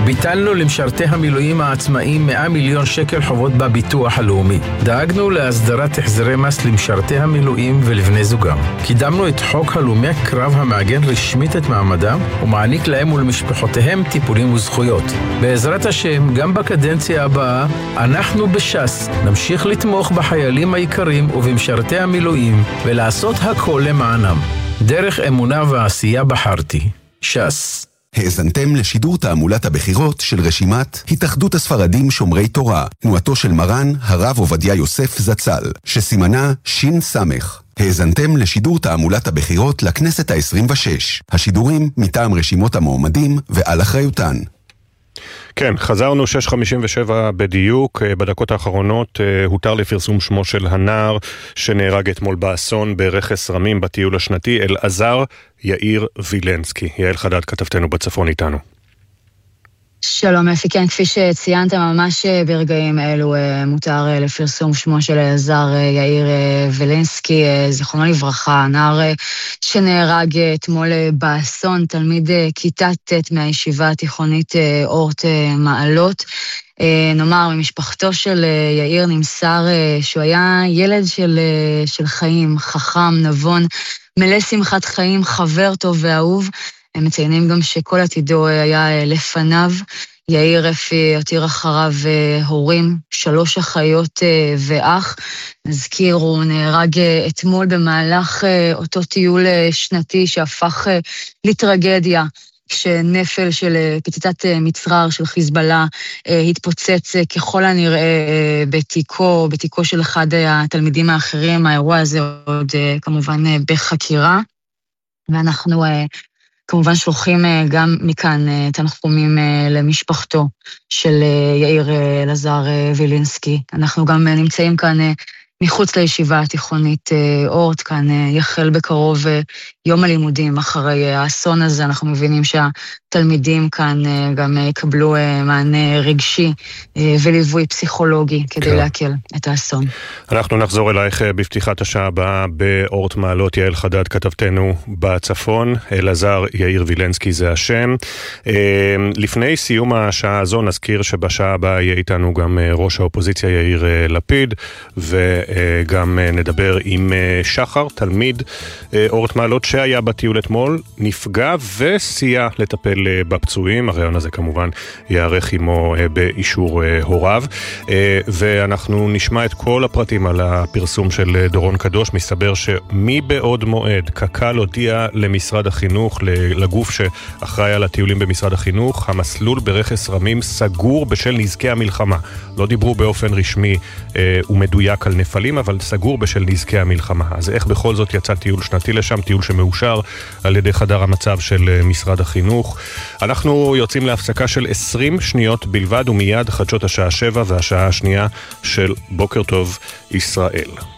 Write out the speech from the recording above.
ביטלנו למשרתי המילואים העצמאיים 100 מיליון שקל חובות בביטוח הלאומי. דאגנו להסדרת החזרי מס למשרתי המילואים ולבני זוגם. קידמנו את חוק הלומי הקרב המעגן רשמית את מעמדם ומעניק להם ולמשפחותיהם טיפולים וזכויות. בעזרת השם, גם בקדנציה הבאה, אנחנו בש"ס נמשיך לתמוך בחיילים העיקרים ובמשרתי המילואים ולעשות הכל למענם. דרך אמונה ועשייה בחרתי. ש"ס. האזנתם לשידור תעמולת הבחירות של רשימת התאחדות הספרדים שומרי תורה, תנועתו של מרן הרב עובדיה יוסף זצ"ל, שסימנה שין סמך. האזנתם לשידור תעמולת הבחירות לכנסת ה-26. השידורים מטעם רשימות המועמדים ועל אחריותן. כן, חזרנו 6:57 בדיוק. בדקות האחרונות הותר לפרסום שמו של הנער שנהרג אתמול באסון ברכס רמים בטיול השנתי, אלעזר יאיר וילנסקי. יעל חדד כתבתנו בצפון איתנו. שלום אפי, כן, כפי שציינת ממש ברגעים אלו מותר לפרסום שמו של אלעזר יאיר וילנסקי, זיכרונו לברכה, נער שנהרג אתמול באסון, תלמיד כיתה ט' מהישיבה התיכונית אורט מעלות. נאמר, ממשפחתו של יאיר נמסר שהוא היה ילד של חיים, חכם, נבון, מלא שמחת חיים, חבר טוב ואהוב. הם מציינים גם שכל עתידו היה לפניו. יאיר אפי הותיר אחריו הורים, 3 אחיות ואח. נזכיר, הוא נהרג אתמול במהלך אותו טיול שנתי שהפך לטרגדיה, כשנפל של פצצת מצרר של חיזבאללה התפוצץ ככל הנראה בתיקו של אחד התלמידים האחרים. האירוע הזה עוד כמובן בחקירה, ואנחנו כמובן שלוחים גם מכאן תנחומים למשפחתו של יאיר אלעזר וילנסקי. אנחנו גם נמצאים כאן מחוץ לישיבה התיכונית אורט, כאן יחל בקרוב יום הלימודים אחרי האסון הזה. אנחנו מבינים שהתלמידים כאן גם יקבלו מענה רגשי וליווי פסיכולוגי כדי להקל את האסון. אנחנו נחזור אלייך בפתיחת השעה הבאה באורט מעלות. יעל חדד כתבתנו בצפון. אלעזר יאיר וילנסקי זה השם. לפני סיום השעה הזו נזכיר שבשעה הבאה יהיה איתנו גם ראש האופוזיציה יאיר לפיד, וגם נדבר עם שחר, תלמיד אורט מעלות שהיה בטיול אתמול, נפגע וסייע לטפל בפצועים. הרעיון הזה כמובן יערך עמו באישור הוריו, ואנחנו נשמע את כל הפרטים על הפרסום של דורון קדוש. מסתבר שמבעוד מועד קק"ל הודיע למשרד החינוך, לגוף שאחראי על הטיולים במשרד החינוך, המסלול ברכס רמים סגור בשל נזקי המלחמה. לא דיברו באופן רשמי ומדויק על נפלים, אבל סגור בשל נזקי המלחמה. אז איך בכל זאת יצא טיול שנתי לשם, טיול שמאושר על ידי חדר המצב של משרד החינוך. אנחנו יוצאים להפסקה של 20 שניות בלבד, ומיד חדשות השעה 7 והשעה השנייה של בוקר טוב ישראל.